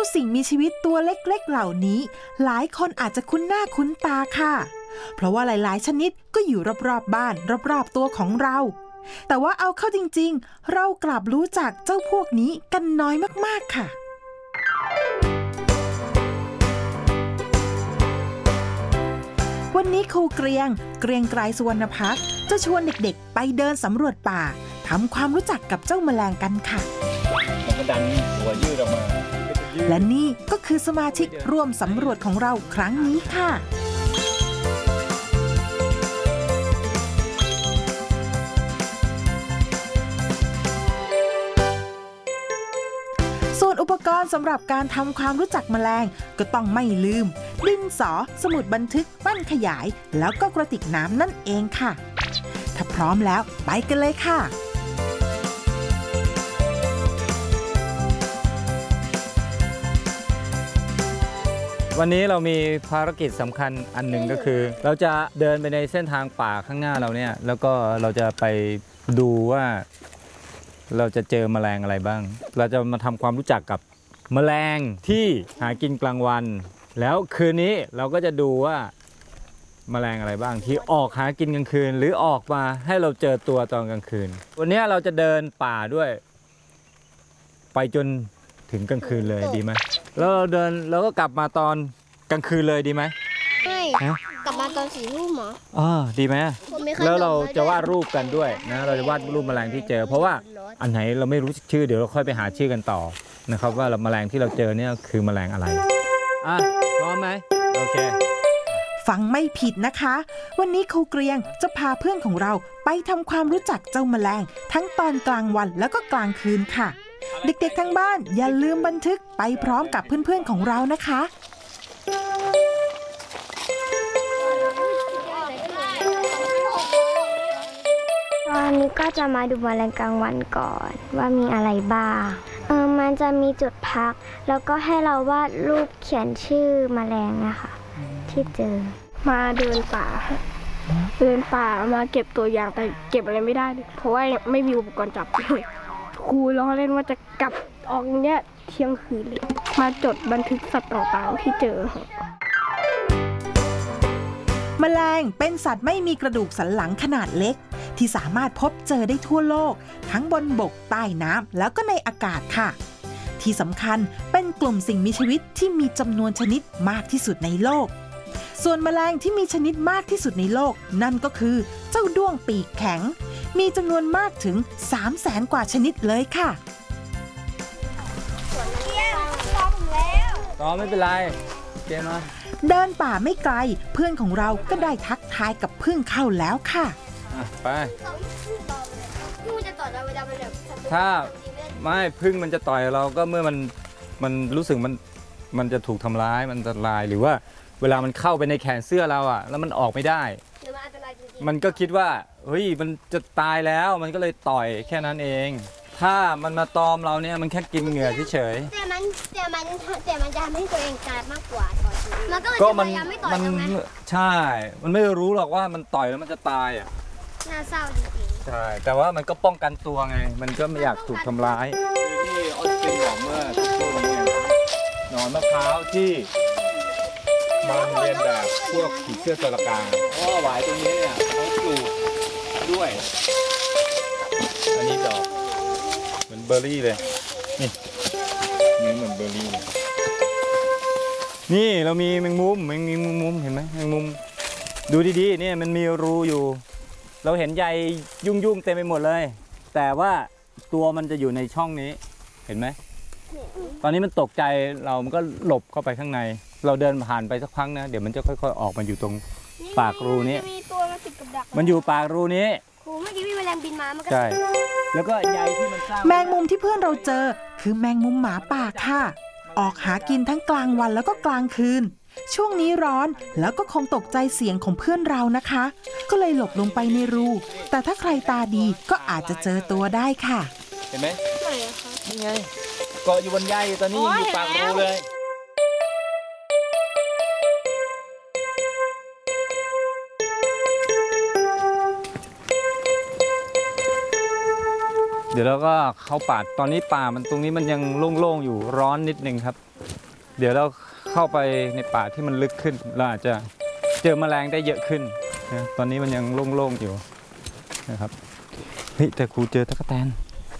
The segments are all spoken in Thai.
สิ่งมีชีวิตตัวเล็กๆเหล่านี้หลายคนอาจจะคุ้นหน้าคุ้นตาค่ะเพราะว่าหลายๆชนิดก็อยู่รอบๆบ้านรอบๆตัวของเราแต่ว่าเอาเข้าจริงๆเรากลับรู้จักเจ้าพวกนี้กันน้อยมากๆค่ะวันนี้ครูเกรียงไกรสุวรรณพักจะชวนเด็กๆไปเดินสำรวจป่าทำความรู้จักกับเจ้าแมลงกันค่ะมันก็ดันหัวยืดออกมาและนี่ก็คือสมาชิกร่วมสำรวจของเราครั้งนี้ค่ะส่วนอุปกรณ์สำหรับการทำความรู้จักแมลงก็ต้องไม่ลืมดินสอสมุดบันทึกปั้นขยายแล้วก็กระติกน้ำนั่นเองค่ะถ้าพร้อมแล้วไปกันเลยค่ะวันนี้เรามีภารกิจสำคัญอันหนึ่งก็คือเราจะเดินไปในเส้นทางป่าข้างหน้าเราเนี่ยแล้วก็เราจะไปดูว่าเราจะเจอแมลงอะไรบ้างเราจะมาทำความรู้จักกับแมลงที่หากินกลางวันแล้วคืนนี้เราก็จะดูว่าแมลงอะไรบ้างที่ออกหากินกลางคืนหรือออกมาให้เราเจอตัวตอนกลางคืนวันนี้เราจะเดินป่าด้วยไปจนถึงกลางคืนเลยดีไหมแล้วเราเดินแล้วก็กลับมาตอนกลางคืนเลยดีไหมไม่กลับมาตอน4 ทุ่มเหรอดีไหมแล้วเราจะวาดรูปกันด้วยนะเราจะวาดรูปแมลงที่เจอเพราะว่าอันไหนเราไม่รู้ชื่อเดี๋ยวเราค่อยไปหาชื่อกันต่อนะครับว่าแมลงที่เราเจอเนี่ยคือแมลงอะไรพร้อมไหมโอเคฟังไม่ผิดนะคะวันนี้ครูเกรียงจะพาเพื่อนของเราไปทำความรู้จักเจ้าแมลงทั้งตอนกลางวันแล้วก็กลางคืนค่ะเด็กๆทั้งบ้านอย่าลืมบันทึกไปพร้อมกับเพื่อนๆของเรานะคะวันนี้ก็จะมาดูแมลงกลางวันก่อนว่ามีอะไรบ้างมันจะมีจุดพักแล้วก็ให้เราวาดรูปเขียนชื่อแมลงนะคะที่เจอมาเดินป่ามาเก็บตัวอย่างแต่เก็บอะไรไม่ได้เพราะว่าไม่มีอุปกรณ์จับเลยครูล้อเล่นว่าจะกลับออกเนี้ยเที่ยงคืนเลยมาจดบันทึกสัตว์ต่างๆที่เจอแมลงเป็นสัตว์ไม่มีกระดูกสันหลังขนาดเล็กที่สามารถพบเจอได้ทั่วโลกทั้งบนบกใต้น้ำแล้วก็ในอากาศค่ะที่สำคัญเป็นกลุ่มสิ่งมีชีวิตที่มีจำนวนชนิดมากที่สุดในโลกส่วนแมลงที่มีชนิดมากที่สุดในโลกนั่นก็คือเจ้าด้วงปีกแข็งมีจำนวนมากถึง 300,000 กว่าชนิดเลยค่ะต่อไม่เป็นไรเกมมาเดินป่าไม่ไกลเพื่อนของเราก็ได้ทักทายกับผึ้งเข้าแล้วค่ะไปถ้าไม่ผึ้งมันจะต่อยเราก็เมื่อมันรู้สึกมันจะถูกทำร้ายมันจะลายหรือว่าเวลามันเข้าไปในแขนเสื้อเราอ่ะแล้วมันออกไม่ได้มันก็คิดว่าเฮ้ยมันจะตายแล้วมันก็เลยต่อยแค่นั้นเองถ้ามันมาตอมเราเนี่ยมันแค่กินเหงื่อเฉยแต่มันจะทำให้ตัวเองกลายมากกว่าต่อยมันก็ยังไม่ต่อยใช่มันไม่รู้หรอกว่ามันต่อยแล้วมันจะตายอ่ะน่าเศร้าจริงๆใช่แต่ว่ามันก็ป้องกันตัวไงมันก็ไม่อยากถูกทำร้ายที่ออสตินบอกเมื่อสักครู่นี้หนอนมะพร้าวที่มันเรียนแบบพวกผีเสื้อตัวละกาเพราะว่าหวายตัวนี้เนี่ยเขาปลูกด้วยอันนี้ดอกเหมือนเบอร์รี่เลยนี่เหมือนเบอร์รี่นี่เรามีแมงมุมเห็นไหมแมงมุมดูดีๆเนี่ยมันมีรูอยู่เราเห็นใยยุ่งๆเต็มไปหมดเลยแต่ว่าตัวมันจะอยู่ในช่องนี้เห็นไหมตอนนี้มันตกใจเรามันก็หลบเข้าไปข้างในเราเดินผ่านไปสักพักนะเดี๋ยวมันจะค่อยๆออกมาอยู่ตรงปากรูนี้มันอยู่ปากรูนี้ครูเมื่อกี้มีแมลงบินมามันก็ใช่แล้วก็ใยที่มันสร้างแมงมุมที่เพื่อนเราเจอคือแมงมุมหมาป่าค่ะออกหากินทั้งกลางวันแล้วก็กลางคืนช่วงนี้ร้อนแล้วก็คงตกใจเสียงของเพื่อนเรานะคะก็เลยหลบลงไปในรูแต่ถ้าใครตาดีก็อาจจะเจอตัวได้ค่ะเห็นไหมนี่ไงเกาะอยู่บนใยตอนนี้ยังอยู่ปากรูเลยเดี๋ยวเราก็เข้าป่าตอนนี้ป่ามันตรงนี้มันยังโล่งๆอยู่ร้อนนิดนึงครับ เดี๋ยวเราเข้าไปในป่าที่มันลึกขึ้นเราอาจจะเจอแมลงได้เยอะขึ้นนะตอนนี้มันยังโล่งๆอยู่นะครับเฮ้ยแต่ครูเจอตั๊กแตน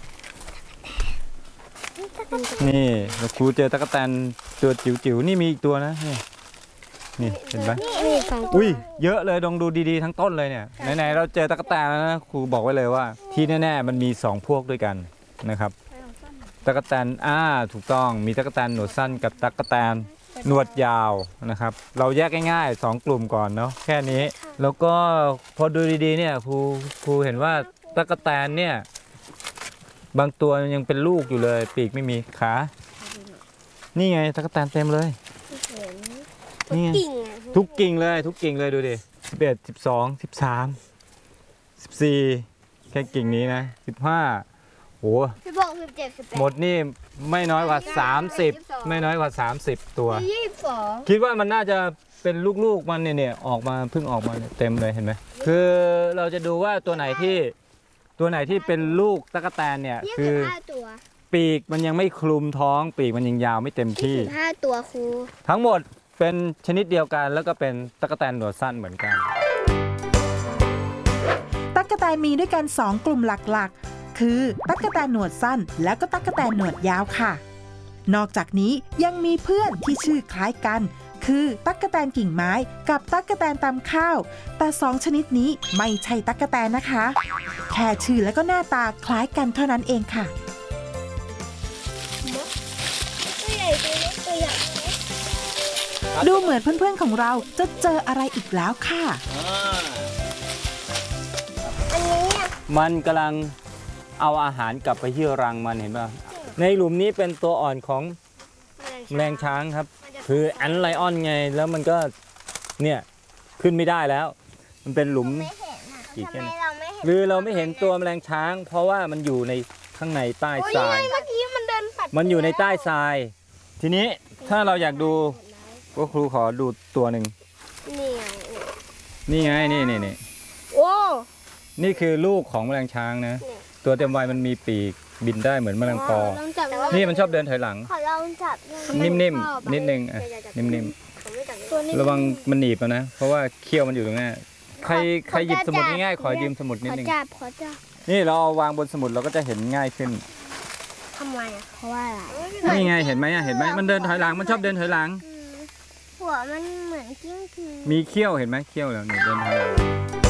นี่เราครูเจอตั๊กแตนตัวจิ๋วๆนี่มีอีกตัวนะนี่เห็นไหมนี่สองตัวอุ้ยเยอะเลยลองดูดีๆทั้งต้นเลยเนี่ยไหนๆเราเจอตั๊กแตนแล้วนะครูบอกไว้เลยว่าที่แน่ๆมันมี2พวกด้วยกันนะครับตั๊กแตนถูกต้องมีตั๊กแตนหนวดสั้นกับตั๊กแตนหนวดยาวนะครับเราแยกง่ายๆ2กลุ่มก่อนเนาะแค่นี้แล้วก็พอดูดีๆเนี่ยครูเห็นว่าตั๊กแตนเนี่ยบางตัวยังเป็นลูกอยู่เลยปีกไม่มีขานี่ไงตั๊กแตนเต็มเลยนี่ไงทุกกิ่งเลยดูดิ11 12 13 14แค่กิ่งนี้นะ15โห 16 17 18 หมดนี่ไม่น้อยกว่า30ไม่น้อยกว่า30ตัว 22 คิดว่ามันน่าจะเป็นลูกๆมันเนี่ยออกมาเพิ่งออกมาเนี่ยเต็มเลยเห็นไหมคือเราจะดูว่าตัวไหนที่เป็นลูกตั๊กแตนเนี่ยคือ 25 ตัวปีกมันยังไม่คลุมท้องปีกมันยังยาวไม่เต็มที่ 25 ตัวครูทั้งหมดเป็นชนิดเดียวกันแล้วก็เป็นตั๊กแตนหนวดสั้นเหมือนกันตั๊กแตนมีด้วยกัน 2 กลุ่มหลักๆ คือตั๊กแตนหนวดสั้นและก็ตั๊กแตนหนวดยาวค่ะ นอกจากนี้ยังมีเพื่อนที่ชื่อคล้ายกัน คือตั๊กแตนกิ่งไม้กับตั๊กแตนตำข้าว แต่ 2 ชนิดนี้ไม่ใช่ตั๊กแตนนะคะ แค่ชื่อและก็หน้าตาคล้ายกันเท่านั้นเองค่ะตัวใหญ่ตัวเล็กตัวใหญ่ดูเหมือนเพื่อนๆของเราจะเจออะไรอีกแล้วค่ะอันนี้อ่ะมันกำลังเอาอาหารกลับไปที่รังมันเห็นป่ะในหลุมนี้เป็นตัวอ่อนของแมลงช้างครับคือแอนไลออนไงแล้วมันก็เนี่ยขึ้นไม่ได้แล้ว มันเป็นหลุมไม่เห็นอ่ะกี่ทำแค่ไมนั้นเราไม่เห็นหรือเราไม่เห็นตัวแมลงช้าง เพราะว่ามันอยู่ในข้างในใต้ทรายเมื่อกี้มันเดินปัดมันอยู่ในใต้ทราย ทีนี้ถ้าเราอยากดูก็ครูขอดูตัวหนึ่งนี่ไงนี่ไงนี่โอ้นี่คือลูกของแมลงช้างนะ ตัวเต็มวัยมันมีปีกบินได้เหมือนแมลงปอลองจับนี่มันชอบเดินถอยหลังขอลองจับนิ่มๆนิดนึงอ่ะนิ่มตัวนี้ๆระวังมันหนีบนะเพราะว่าเขี้ยวมันอยู่ตรงหน้าใครหยิบสมุดง่ายๆขอยืมสมุดนิดนึงขอจับนี่เราเอาวางบนสมุดเราก็จะเห็นง่ายขึ้นทำไมอ่ะเพราะว่าอะไรนี่ไงเห็นไหมอ่ะเห็นไหมมันเดินถอยหลังมันชอบเดินถอยหลังหัวมันเหมือนกิ้งกือมีเขี้ยวเห็นไหมเขี้ยวแล้วเนี่ยเดินถอยหลัง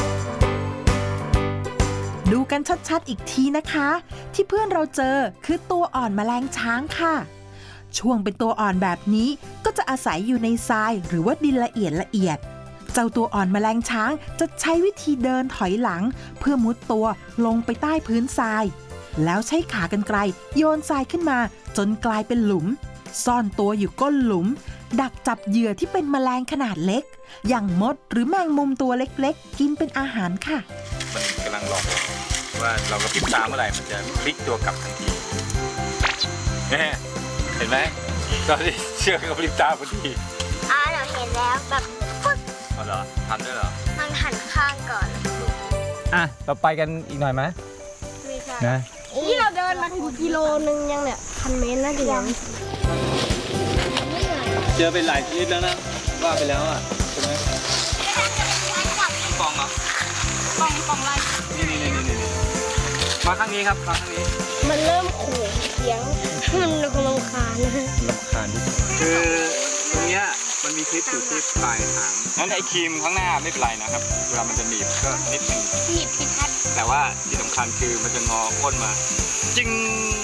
ดูกันชัดๆอีกทีนะคะ ที่เพื่อนเราเจอคือตัวอ่อนแมลงช้างค่ะ ช่วงเป็นตัวอ่อนแบบนี้ก็จะอาศัยอยู่ในทรายหรือว่าดินละเอียด เจ้าตัวอ่อนแมลงช้างจะใช้วิธีเดินถอยหลัง เพื่อมุดตัวลงไปใต้พื้นทราย แล้วใช้ขากรรไกรโยนทรายขึ้นมาจนกลายเป็นหลุม ซ่อนตัวอยู่ก้นหลุม ดักจับเหยื่อที่เป็นแมลงขนาดเล็ก อย่างมดหรือแมงมุมตัวเล็กๆ กินเป็นอาหารค่ะมันกำลังหลอกว่าเราก็พลิกตาเมื่อไหร่มันจะพลิกตัวกลับทันทีเห็นไหมตอนที่เชือกก็พลิกตาพอดีเราเห็นแล้วแบบปึ๊กอ๋อเหรอทำด้วยเหรอมันหันข้างก่อนอ่ะเราไปกันอีกหน่อยไหมไม่ใช่นะนี่เราเดินมาถึงกิโลนึงยังเนี่ย1,000 เมตรนะเดี๋ยวเจอไปหลายชนิดแล้วนะว่าไปแล้วอ่ะใช่ไหมฟองเหรอฟองไรนี่มาข้างนี้ครับมาข้างนี้มันเริ่มขู่เสียงมันคงรำคาญนะรำคาญที่สุดคือตรงเนี้ยมันมีคลิปอยู่ที่ปลายหางงั้นไอ้ครีมข้างหน้าไม่เป็นไรนะครับเวลามันจะหนีบก็นิดนึงหนีบพิทัศน์แต่ว่าที่สำคัญคือมันจะงอก้นมาจึง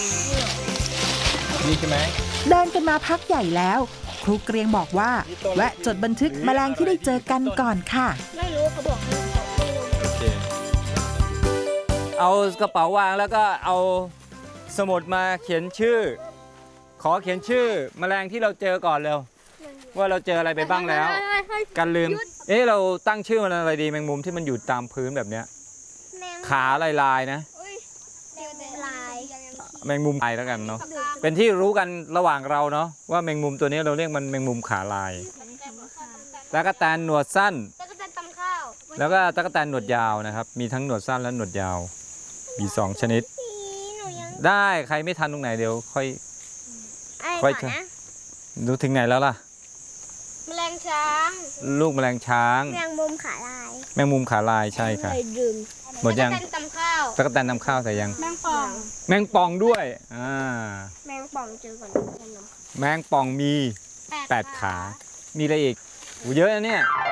นี่ใช่ไหมเดินกันมาพักใหญ่แล้ว ครูเกรียงบอกว่าแวะจดบันทึกแมลงที่ได้เจอกันก่อนค่ะไม่รู้เขาบอกให้เขาไม่รู้โอเคเอากระเป๋าวางแล้วก็เอาสมุดมาเขียนชื่อ ขอเขียนชื่อแมลงที่เราเจอก่อนเร็วว่าเราเจออะไรไปบ้างแล้ว กันลืมเราตั้งชื่อมันอะไรดีแมงมุมที่มันอยู่ตามพื้นแบบเนี้ยขาลายๆนะลายแมงมุมลายแล้วกันเนาะเป็นที่รู้กันระหว่างเราเนาะว่าแมงมุมตัวนี้เราเรียกมันแมงมุมขาลายตั๊กแตนหนวดสั้นแล้วก็จะตำข้าวแล้วก็ตั๊กแตนหนวดยาวนะครับมีทั้งหนวดสั้นและหนวดยาวมี2ชนิดได้ใครไม่ทันตรงไหนเดี๋ยวค่อยอะไรก่อนนะดูถึงไหนแล้วล่ะแมลงช้างลูกแมลงช้างแมงมุมขาลายแมงมุมขาลายใช่ค่ะดื่มหมดยังแตนตำข้าวตะกั่วแตนนำข้าวใส่ยังแมงป่องแมงป่องด้วยแมงป่องเจอก่อนแมงป่องมี 8 ขา มีอะไรอีกโอ้เยอะนะเนี่ย